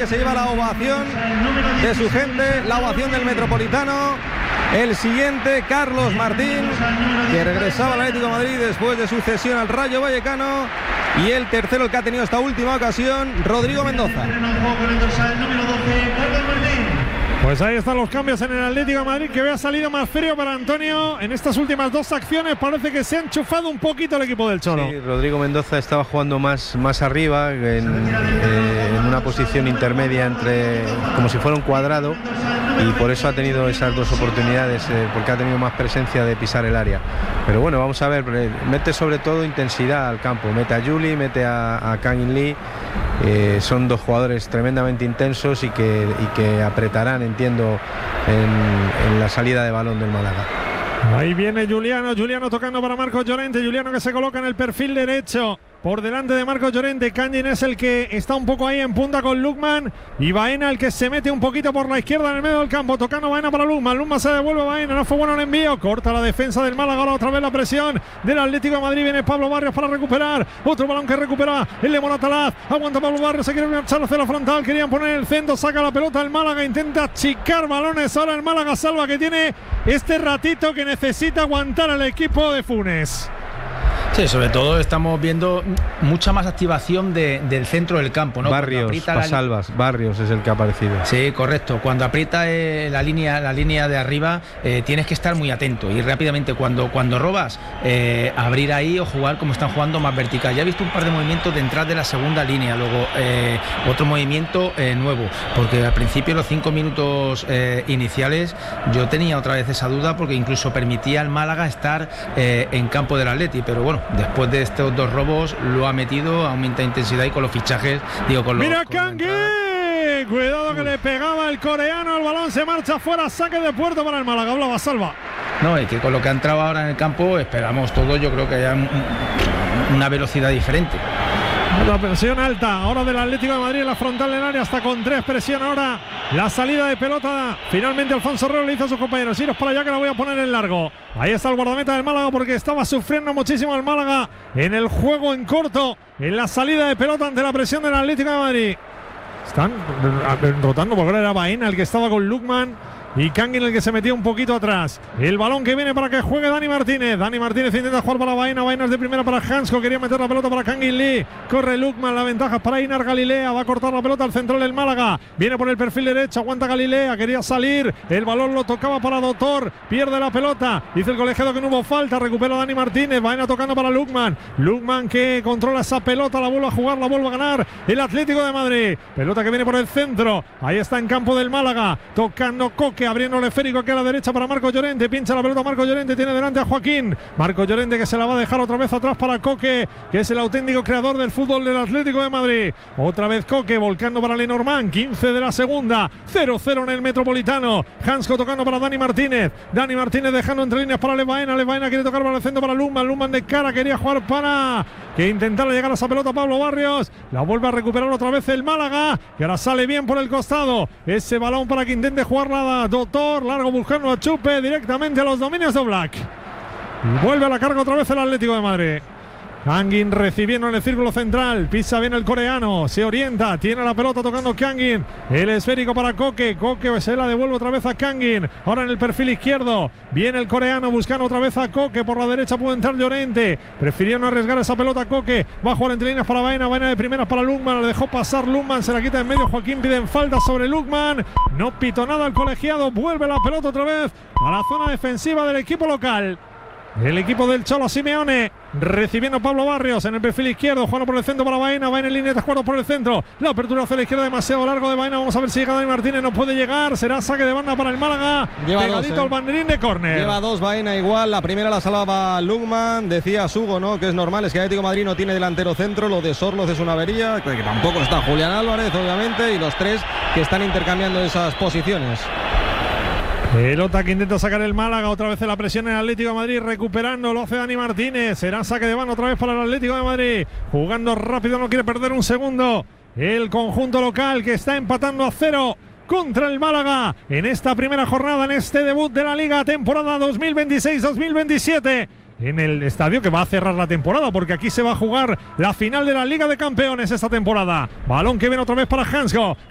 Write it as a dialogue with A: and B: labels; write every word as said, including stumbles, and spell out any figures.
A: que se lleva la ovación de su gente, la ovación del Metropolitano. El siguiente, Carlos Martín, que regresaba al Atlético de Madrid después de su cesión al Rayo Vallecano. Y el tercero, el que ha tenido esta última ocasión, Rodrigo Mendoza.
B: Pues ahí están los cambios en el Atlético de Madrid, que había salido más frío para Antonio. En estas últimas dos acciones parece que se ha enchufado un poquito el equipo del Cholo.
C: Sí, Rodrigo Mendoza estaba jugando más, más arriba, en, eh, en una posición intermedia, entre como si fuera un cuadrado, y por eso ha tenido esas dos oportunidades, eh, porque ha tenido más presencia de pisar el área. Pero bueno, vamos a ver, mete sobre todo intensidad al campo, mete a Juli, mete a, a Kang-in Lee. Eh, son dos jugadores tremendamente intensos y que, y que apretarán, entiendo, en, en la salida de balón del Málaga.
B: Ahí viene Juliano, Juliano tocando para Marcos Llorente, Juliano que se coloca en el perfil derecho, por delante de Marcos Llorente. Kang-in es el que está un poco ahí en punta con Lukman, y Baena el que se mete un poquito por la izquierda en el medio del campo, tocando Baena para Lukman. Lukman se devuelve a Baena, no fue bueno el envío, corta la defensa del Málaga, ahora otra vez la presión del Atlético de Madrid. Viene Pablo Barrios para recuperar, otro balón que recupera el de Moratalaz, aguanta Pablo Barrios, se quiere marchar hacia la frontal, querían poner el centro, saca la pelota el Málaga, intenta achicar balones, ahora el Málaga salva, que tiene este ratito que necesita aguantar al equipo de Funes.
D: Sí, sobre todo estamos viendo mucha más activación de, del centro del campo, ¿no?
C: Barrios, Pasalvas, la... Barrios es el que ha aparecido.
D: Sí, correcto. Cuando aprieta eh, la línea la línea de arriba, eh, tienes que estar muy atento y rápidamente cuando, cuando robas, eh, abrir ahí o jugar como están jugando más vertical. Ya he visto un par de movimientos de entrar de la segunda línea, luego eh, otro movimiento eh, nuevo, porque al principio, los cinco minutos eh, iniciales, yo tenía otra vez esa duda, porque incluso permitía al Málaga estar eh, en campo del Atleti, pero bueno, después de estos dos robos lo ha metido, aumenta intensidad, y con los fichajes, digo, con los...
B: ¡Mira Kang-in! Cuidado que le pegaba el coreano, el balón se marcha fuera, saque de puerto para el Málaga. Hablaba Salva.
D: No, y que con lo que ha entrado ahora en el campo, esperamos todos, yo creo que haya una velocidad diferente.
B: La presión alta ahora del Atlético de Madrid en la frontal del área, hasta con tres, presión ahora la salida de pelota. Finalmente Alfonso Herrero le dice a sus compañeros: iros para allá que la voy a poner en largo. Ahí está el guardameta del Málaga, porque estaba sufriendo muchísimo el Málaga en el juego en corto, en la salida de pelota ante la presión del Atlético de Madrid. Están rotando, porque ahora era Baena el que estaba con Lukman y Kang-in el que se metía un poquito atrás. El balón que viene para que juegue Dani Martínez. Dani Martínez intenta jugar para Baena. Baena es de primera para Hansko. Quería meter la pelota para Kang-in Lee. Corre Lukman. La ventaja es para Einar Galilea. Va a cortar la pelota al central del Málaga. Viene por el perfil derecho. Aguanta Galilea. Quería salir. El balón lo tocaba para Doctor. Pierde la pelota. Dice el colegiado que no hubo falta. Recupera Dani Martínez. Baena tocando para Lukman. Lukman que controla esa pelota. La vuelve a jugar. La vuelve a ganar el Atlético de Madrid. Pelota que viene por el centro. Ahí está en campo del Málaga. Tocando Coque. Abriendo el esférico aquí a la derecha para Marcos Llorente. Pincha la pelota Marcos Llorente. Tiene delante a Joaquín. Marcos Llorente que se la va a dejar otra vez atrás para Coque, que es el auténtico creador del fútbol del Atlético de Madrid. Otra vez Coque volcando para Lenormand. quince de la segunda. cero cero en el Metropolitano. Hansko tocando para Dani Martínez. Dani Martínez dejando entre líneas para Levaena. Levaena quiere tocar para el centro para Lukman. Lukman de cara. Quería jugar para que intentara llegar a esa pelota Pablo Barrios. La vuelve a recuperar otra vez el Málaga, que ahora sale bien por el costado. Ese balón para que intente jugar la Doctor. Largo buscando a Chupe directamente a los dominios de Oblak. Y vuelve a la carga otra vez el Atlético de Madrid. Kang-in recibiendo en el círculo central. Pisa bien el coreano. Se orienta. Tiene la pelota tocando Kang-in. El esférico para Coque. Coque se la devuelve otra vez a Kang-in. Ahora en el perfil izquierdo. Viene el coreano buscando otra vez a Coque. Por la derecha puede entrar Llorente. Prefirió no arriesgar esa pelota a Coque. Va a jugar entre líneas para Baena. Baena de primeras para Lukman. La dejó pasar Lukman. Se la quita en medio. Joaquín pide falta sobre Lukman. No pitó nada el colegiado. Vuelve la pelota otra vez a la zona defensiva del equipo local. El equipo del Cholo Simeone, recibiendo a Pablo Barrios en el perfil izquierdo, jugando por el centro para Baena. Baena en línea de juego por el centro. La apertura hacia la izquierda demasiado largo de Baena. Vamos a ver si llega Dani Martínez. No puede llegar. Será saque de banda para el Málaga.
A: Lleva
B: Pegadito
A: dos, eh.
B: al banderín de córner.
A: Lleva dos Baena igual. La primera la salvaba Lukman. Decía Sugo, ¿no?, que es normal. Es que Atlético de Madrid no tiene delantero centro. Lo de Sorloz es una avería. Que tampoco está Julián Álvarez, obviamente. Y los tres que están intercambiando esas posiciones.
B: Pelota que intenta sacar el Málaga, otra vez en la presión en el Atlético de Madrid, recuperando, lo hace Dani Martínez, será saque de mano otra vez para el Atlético de Madrid, jugando rápido, no quiere perder un segundo, el conjunto local que está empatando a cero contra el Málaga en esta primera jornada, en este debut de la Liga, temporada dos mil veintiséis dos mil veintisiete. En el estadio que va a cerrar la temporada, porque aquí se va a jugar la final de la Liga de Campeones esta temporada. Balón que viene otra vez para Hansko.